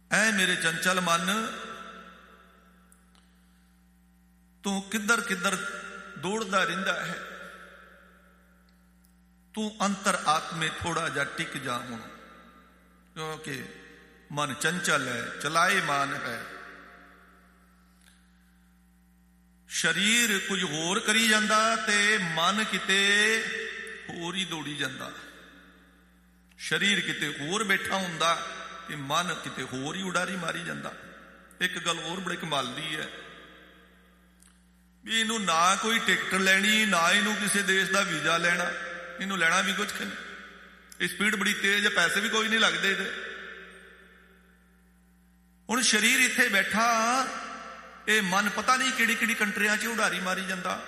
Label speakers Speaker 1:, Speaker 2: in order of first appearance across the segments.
Speaker 1: ਐ ਮੇਰੇ ਚੰਚਲ ਮਨ, ਤੂੰ ਕਿੱਧਰ ਕਿੱਧਰ ਦੌੜਦਾ ਰਹਿੰਦਾ ਹੈ। ਤੂੰ ਅੰਤਰ ਆਤਮੇ ਥੋੜਾ ਜਿਹਾ ਟਿਕ ਜਾ ਹੁਣ, ਕਿਉਂਕਿ ਮਨ ਚੰਚਲ ਹੈ, ਚਲਾਏਮਾਨ ਹੈ। ਸਰੀਰ ਕੁਝ ਹੋਰ ਕਰੀ ਜਾਂਦਾ ਤੇ ਮਨ ਕਿਤੇ ਹੋਰ ਹੀ ਦੌੜੀ ਜਾਂਦਾ। ਸਰੀਰ ਕਿਤੇ ਹੋਰ ਬੈਠਾ ਹੁੰਦਾ ਤੇ ਮਨ ਕਿਤੇ ਹੋਰ ਹੀ ਉਡਾਰੀ ਮਾਰੀ ਜਾਂਦਾ। ਇੱਕ ਗੱਲ ਹੋਰ ਬੜੀ ਕਮਾਲ ਦੀ ਹੈ ਵੀ ਇਹਨੂੰ ਨਾ ਕੋਈ ਟਿਕਟ ਲੈਣੀ, ਨਾ ਇਹਨੂੰ ਕਿਸੇ ਦੇਸ਼ ਦਾ ਵੀਜ਼ਾ ਲੈਣਾ, ਇਹਨੂੰ ਲੈਣਾ ਵੀ ਕੁਝ ਨਹੀਂ। ਇਹ ਸਪੀਡ ਬੜੀ ਤੇਜ਼ ਹੈ, ਪੈਸੇ ਵੀ ਕੋਈ ਨਹੀਂ ਲੱਗਦੇ ਇਹਦੇ। ਹੁਣ ਸਰੀਰ ਇੱਥੇ ਬੈਠਾ, ਇਹ ਮਨ ਪਤਾ ਨਹੀਂ ਕਿਹੜੀ ਕਿਹੜੀ ਕੰਟਰੀਆਂ 'ਚ ਉਡਾਰੀ ਮਾਰੀ ਜਾਂਦਾ।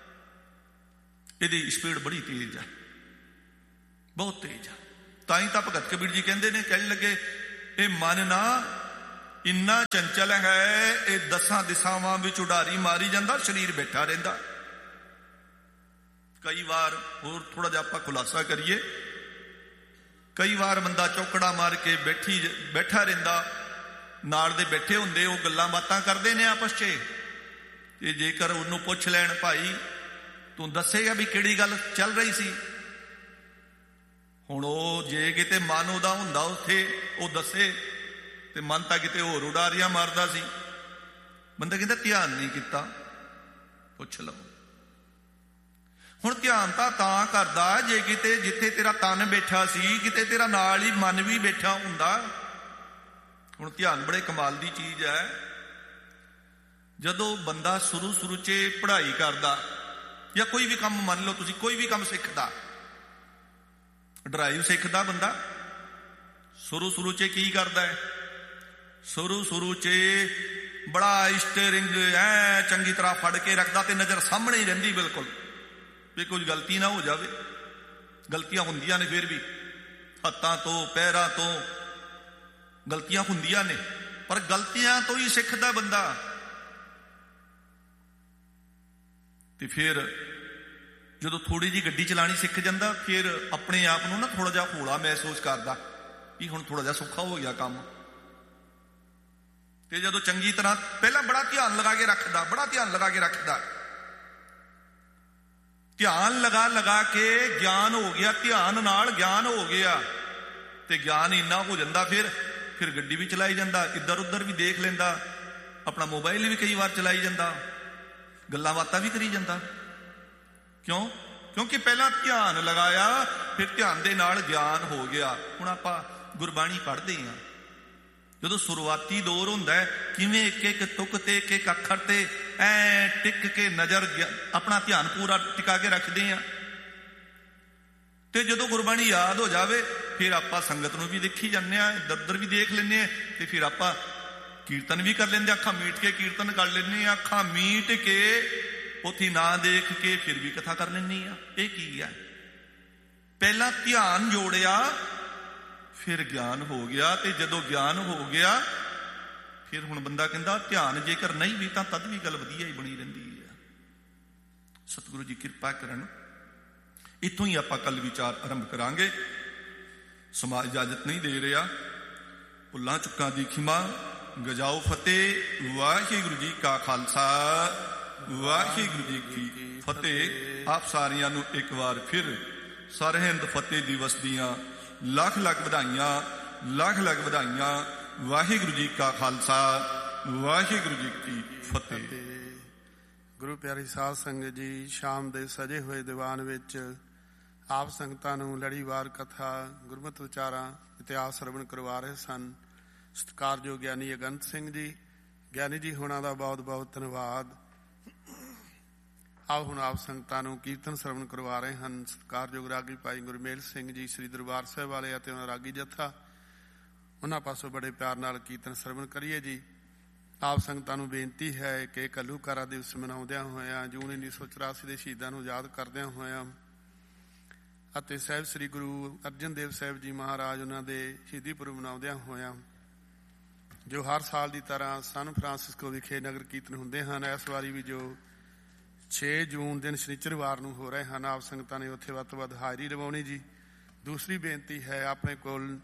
Speaker 1: ਇਹਦੀ ਸਪੀਡ ਬੜੀ ਤੇਜ਼ ਹੈ, ਬਹੁਤ ਤੇਜ਼ ਹੈ। ਤਾਂ ਹੀ ਤਾਂ ਭਗਤ ਕਬੀਰ ਜੀ ਕਹਿੰਦੇ ਨੇ, ਕਹਿਣ ਲੱਗੇ ਇਹ ਮਨ ਨਾ ਇੰਨਾ ਚੰਚਲ ਹੈ, ਇਹ 10 ਦਿਸ਼ਾਵਾਂ ਵਿੱਚ ਉਡਾਰੀ ਮਾਰੀ ਜਾਂਦਾ, ਸਰੀਰ ਬੈਠਾ ਰਹਿੰਦਾ। ਕਈ ਵਾਰ ਹੋਰ ਥੋੜਾ ਜਿਹਾ ਆਪਾਂ ਖੁਲਾਸਾ ਕਰੀਏ, ਕਈ ਵਾਰ ਬੰਦਾ ਚੌਕੜਾ ਮਾਰ ਕੇ ਬੈਠਾ ਰਹਿੰਦਾ, ਨਾਲ ਦੇ ਬੈਠੇ ਹੁੰਦੇ, ਉਹ ਗੱਲਾਂ ਬਾਤਾਂ ਕਰਦੇ ਨੇ ਆਪਸ 'ਚ, ਤੇ ਜੇਕਰ ਉਹਨੂੰ ਪੁੱਛ ਲੈਣ ਭਾਈ ਤੂੰ ਦੱਸੇਗਾ ਵੀ ਕਿਹੜੀ ਗੱਲ ਚੱਲ ਰਹੀ ਸੀ। ਹੁਣ ਉਹ ਜੇ ਕਿਤੇ ਮਨ ਉਹਦਾ ਹੁੰਦਾ ਉੱਥੇ, ਉਹ ਦੱਸੇ, ਤੇ ਮਨ ਤਾਂ ਕਿਤੇ ਹੋਰ ਉਡਾਰੀਆਂ ਮਾਰਦਾ ਸੀ। ਬੰਦਾ ਕਹਿੰਦਾ ਧਿਆਨ ਨਹੀਂ ਕੀਤਾ, ਪੁੱਛ ਲਓ। ਹੁਣ ਧਿਆਨ ਤਾਂ ਕਰਦਾ ਜੇ ਕਿਤੇ ਜਿੱਥੇ ਤੇਰਾ ਤਨ ਬੈਠਾ ਸੀ, ਕਿਤੇ ਤੇਰਾ ਨਾਲ ਹੀ ਮਨ ਵੀ ਬੈਠਾ ਹੁੰਦਾ। ਹੁਣ ਧਿਆਨ ਬੜੇ ਕਮਾਲ ਦੀ ਚੀਜ਼ ਹੈ। ਜਦੋਂ ਬੰਦਾ ਸ਼ੁਰੂ 'ਚ ਪੜ੍ਹਾਈ ਕਰਦਾ ਜਾਂ ਕੋਈ ਵੀ ਕੰਮ, ਮੰਨ ਲਓ ਤੁਸੀਂ ਕੋਈ ਵੀ ਕੰਮ ਸਿੱਖਦਾ, ਡਰਾਈਵ ਸਿੱਖਦਾ ਬੰਦਾ, ਸ਼ੁਰੂ 'ਚ ਕੀ ਕਰਦਾ ਹੈ? ਸ਼ੁਰੂ 'ਚ ਬੜਾ ਸਟੀਅਰਿੰਗ ਐ ਚੰਗੀ ਤਰ੍ਹਾਂ ਫੜ ਕੇ ਰੱਖਦਾ ਤੇ ਨਜ਼ਰ ਸਾਹਮਣੇ ਹੀ ਰਹਿੰਦੀ ਬਿਲਕੁਲ, ਵੀ ਕੁਝ ਗਲਤੀ ਨਾ ਹੋ ਜਾਵੇ। ਗਲਤੀਆਂ ਹੁੰਦੀਆਂ ਨੇ, ਫਿਰ ਵੀ ਹੱਥਾਂ ਤੋਂ ਪੈਰਾਂ ਤੋਂ ਗਲਤੀਆਂ ਹੁੰਦੀਆਂ ਨੇ, ਪਰ ਗਲਤੀਆਂ ਤੋਂ ਹੀ ਸਿੱਖਦਾ ਬੰਦਾ। ਤੇ ਫਿਰ ਜਦੋਂ ਥੋੜੀ ਜਿਹੀ ਗੱਡੀ ਚਲਾਣੀ ਸਿੱਖ ਜਾਂਦਾ, ਫਿਰ ਆਪਣੇ ਆਪ ਨੂੰ ਨਾ ਥੋੜਾ ਜਿਹਾ ਹੌਲਾ ਮਹਿਸੂਸ ਕਰਦਾ ਕਿ ਹੁਣ ਥੋੜਾ ਜਿਹਾ ਸੌਖਾ ਹੋ ਗਿਆ ਕੰਮ। ਤੇ ਜਦੋਂ ਚੰਗੀ ਤਰ੍ਹਾਂ ਪਹਿਲਾਂ ਬੜਾ ਧਿਆਨ ਲਗਾ ਕੇ ਰੱਖਦਾ, ਧਿਆਨ ਲਗਾ ਕੇ ਗਿਆਨ ਹੋ ਗਿਆ, ਧਿਆਨ ਨਾਲ ਗਿਆਨ ਹੋ ਗਿਆ, ਤੇ ਗਿਆਨ ਇੰਨਾ ਹੋ ਜਾਂਦਾ ਫਿਰ ਗੱਡੀ ਵੀ ਚਲਾਈ ਜਾਂਦਾ, ਇੱਧਰ ਉੱਧਰ ਵੀ ਦੇਖ ਲੈਂਦਾ, ਆਪਣਾ ਮੋਬਾਈਲ ਵੀ ਕਈ ਵਾਰ ਚਲਾਈ ਜਾਂਦਾ, ਗੱਲਾਂ ਬਾਤਾਂ ਵੀ ਕਰੀ ਜਾਂਦਾ। ਕਿਉਂਕਿ ਪਹਿਲਾਂ ਧਿਆਨ ਲਗਾਇਆ, ਫਿਰ ਧਿਆਨ ਦੇ ਨਾਲ ਗਿਆਨ ਹੋ ਗਿਆ। ਹੁਣ ਆਪਾਂ ਗੁਰਬਾਣੀ ਪੜ੍ਹਦੇ ਹਾਂ, ਜਦੋਂ ਸ਼ੁਰੂਆਤੀ ਦੌਰ ਹੁੰਦਾ ਹੈ, ਕਿਵੇਂ ਇੱਕ ਤੁਕ ਤੇ ਇੱਕ ਅੱਖਰ ਤੇ ਐ ਟਿਕ ਕੇ ਨਜ਼ਰ, ਆਪਣਾ ਧਿਆਨ ਪੂਰਾ ਟਿਕਾ ਕੇ ਰੱਖਦੇ ਹਾਂ। ਤੇ ਜਦੋਂ ਗੁਰਬਾਣੀ ਯਾਦ ਹੋ ਜਾਵੇ, ਫਿਰ ਆਪਾਂ ਸੰਗਤ ਨੂੰ ਵੀ ਦੇਖੀ ਜਾਂਦੇ ਹਾਂ, ਇੱਧਰ ਉੱਧਰ ਵੀ ਦੇਖ ਲੈਂਦੇ ਹਾਂ, ਤੇ ਫਿਰ ਆਪਾਂ ਕੀਰਤਨ ਵੀ ਕਰ ਲੈਂਦੇ, ਅੱਖਾਂ ਮੀਟ ਕੇ ਕੀਰਤਨ ਕਰ ਲੈਂਦੇ ਹਾਂ, ਅੱਖਾਂ ਮੀਟ ਕੇ ਉੱਥੇ ਨਾ ਦੇਖ ਕੇ ਫਿਰ ਵੀ ਕਥਾ ਕਰ ਲੈਂਦੀ ਆ। ਇਹ ਕੀ ਆ? ਪਹਿਲਾਂ ਧਿਆਨ ਜੋੜਿਆ, ਫਿਰ ਗਿਆਨ ਹੋ ਗਿਆ, ਤੇ ਜਦੋਂ ਗਿਆਨ ਹੋ ਗਿਆ ਫਿਰ ਹੁਣ ਬੰਦਾ ਕਹਿੰਦਾ ਧਿਆਨ ਜੇਕਰ ਨਹੀਂ ਵੀ ਤਾਂ ਤਦ ਵੀ ਗੱਲ ਵਧੀਆ ਹੀ ਬਣੀ ਰਹਿੰਦੀ ਹੈ। ਸਤਿਗੁਰੂ ਜੀ ਕਿਰਪਾ ਕਰਨ। ਇੱਥੋਂ ਹੀ ਆਪਾਂ ਕੱਲ ਵਿਚਾਰ ਆਰੰਭ ਕਰਾਂਗੇ। ਸਮਾਜ ਇਜਾਜ਼ਤ ਨਹੀਂ ਦੇ ਰਿਹਾ। ਭੁੱਲਾਂ ਚੁੱਕਾਂ ਦੀ ਖਿਮਾ, ਗਜਾਓ ਫਤਿਹ। ਵਾਹਿਗੁਰੂ ਜੀ ਕਾ ਖਾਲਸਾ, ਵਾਹਿਗੁਰੂ ਜੀ ਕੀ ਫਤਿਹ। ਆਪ ਸਾਰਿਆਂ ਨੂੰ ਇੱਕ ਵਾਰ ਫਿਰ ਸਰਹਿੰਦ ਫਤਿਹ ਦਿਵਸ ਦੀਆਂ ਲੱਖ ਲੱਖ ਵਧਾਈਆਂ। ਵਾਹਿਗੁਰੂ ਜੀ ਕਾ ਖਾਲਸਾ, ਵਾਹਿਗੁਰੂ ਜੀ ਕੀ ਫਤਿਹ।
Speaker 2: ਗੁਰੂ ਪਿਆਰੀ ਸਾਧ ਸੰਗਤ ਜੀ, ਸ਼ਾਮ ਦੇ ਸਜੇ ਹੋਏ ਦੀਵਾਨ ਵਿੱਚ ਆਪ ਸੰਗਤਾਂ ਨੂੰ ਲੜੀਵਾਰ ਕਥਾ, ਗੁਰਮਤਿ ਵਿਚਾਰਾਂ, ਇਤਿਹਾਸ ਸਰਵਣ ਕਰਵਾ ਰਹੇ ਸਨ ਸਤਿਕਾਰਯੋਗ ਗਿਆਨੀ ਅਗੰਤ ਸਿੰਘ ਜੀ। ਗਿਆਨੀ ਜੀ ਹੋਣਾ ਦਾ ਬਹੁਤ ਬਹੁਤ ਧੰਨਵਾਦ। ਆਓ ਹੁਣ ਆਪ ਸੰਗਤਾਂ ਨੂੰ ਕੀਰਤਨ ਸਰਵਣ ਕਰਵਾ ਰਹੇ ਹਨ ਸਤਿਕਾਰਯੋਗ ਰਾਗੀ ਭਾਈ ਗੁਰਮੇਲ ਸਿੰਘ ਜੀ, ਸ੍ਰੀ ਦਰਬਾਰ ਸਾਹਿਬ ਵਾਲੇ ਅਤੇ ਉਹਨਾਂ ਰਾਗੀ ਜੱਥਾ। ਉਹਨਾਂ ਪਾਸੋਂ ਬੜੇ ਪਿਆਰ ਨਾਲ ਕੀਰਤਨ ਸਰਵਣ ਕਰੀਏ ਜੀ। ਆਪ ਸੰਗਤਾਂ ਨੂੰ ਬੇਨਤੀ ਹੈ ਕਿ ਘੱਲੂਘਾਰਾ ਦਿਵਸ ਮਨਾਉਂਦਿਆਂ ਹੋਇਆਂ, ਜੂਨ 1984 ਦੇ ਸ਼ਹੀਦਾਂ ਨੂੰ ਯਾਦ ਕਰਦਿਆਂ ਹੋਇਆਂ ਅਤੇ ਸਾਹਿਬ ਸ੍ਰੀ ਗੁਰੂ ਅਰਜਨ ਦੇਵ ਸਾਹਿਬ ਜੀ ਮਹਾਰਾਜ ਉਹਨਾਂ ਦੇ ਸ਼ਹੀਦੀ ਪੁਰਬ ਮਨਾਉਂਦਿਆਂ ਹੋਇਆਂ, ਜੋ ਹਰ ਸਾਲ ਦੀ ਤਰ੍ਹਾਂ ਸਨ ਫਰਾਂਸਿਸਕੋ ਵਿਖੇ ਨਗਰ ਕੀਰਤਨ ਹੁੰਦੇ ਹਨ, ਇਸ ਵਾਰੀ ਵੀ ਜੋ 6 ਜੂਨ ਦਿਨ ਸ਼ਨੀਚਰਵਾਰ ਨੂੰ ਹੋ ਰਹੇ ਹਨ, ਆਪ ਸੰਗਤਾਂ ਨੇ ਉੱਥੇ ਵੱਧ ਤੋਂ ਵੱਧ ਹਾਜ਼ਰੀ ਲਵਾਉਣੀ ਜੀ। ਦੂਸਰੀ ਬੇਨਤੀ ਹੈ, ਆਪਣੇ ਕੋਲ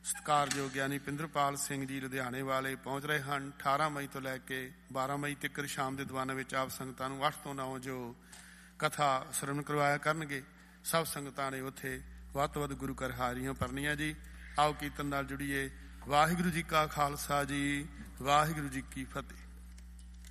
Speaker 2: ਸਤਿਕਾਰਯੋਗ ਗਿਆਨੀ ਪਿੰਦਰਪਾਲ ਸਿੰਘ ਜੀ ਲੁਧਿਆਣੇ ਵਾਲੇ ਪਹੁੰਚ ਰਹੇ ਹਨ। 18 ਮਈ ਤੋਂ ਲੈ ਕੇ 12 ਮਈ ਤੱਕ ਸ਼ਾਮ ਦੇ ਦੀਵਾਨਾਂ ਵਿੱਚ ਆਪ ਸੰਗਤਾਂ ਨੂੰ 8 ਤੋਂ 9 ਜੋ ਕਥਾ ਸਰਵਣ ਕਰਵਾਇਆ ਕਰਨਗੇ। ਸਭ ਸੰਗਤਾਂ ਨੇ ਉੱਥੇ ਵੱਧ ਤੋਂ ਵੱਧ ਗੁਰੂ ਘਰ ਹਾਜ਼ਰੀਆਂ ਭਰਨੀਆਂ ਜੀ। ਆਓ ਕੀਰਤਨ ਨਾਲ ਜੁੜੀਏ। ਵਾਹਿਗੁਰੂ ਜੀ ਕਾ ਖਾਲਸਾ ਜੀ, ਵਾਹਿਗੁਰੂ ਜੀ ਕੀ ਫਤਿਹ।